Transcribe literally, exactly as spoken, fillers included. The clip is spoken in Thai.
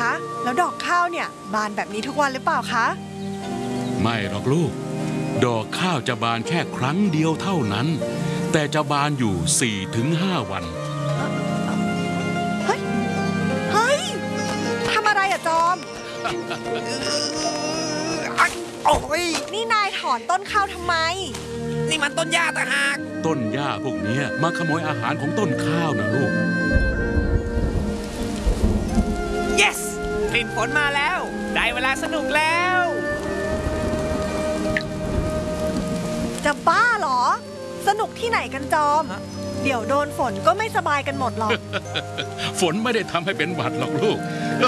แล้วดอกข้าวเนี่ยบานแบบนี้ทุกวันหรือเปล่าคะไม่หรอกลูกดอกข้าวจะบานแค่ครั้งเดียวเท่านั้นแต่จะบานอยู่ สี่ถึงห้า วันเฮ้ยเฮ้ยทำอะไรอะจอมโอ้ยนี่นายถอนต้นข้าวทำไมนี่มันต้นหญ้าต่างหากต้นหญ้าพวกนี้มาขโมยอาหารของต้นข้าวนะลูก yes กลิ่นฝนมาแล้วได้เวลาสนุกแล้วจะบ้าเหรอสนุกที่ไหนกันจอมเดี๋ยวโดนฝนก็ไม่สบายกันหมดหรอกฝนไม่ได้ทำให้เป็นหวัดหรอกลูก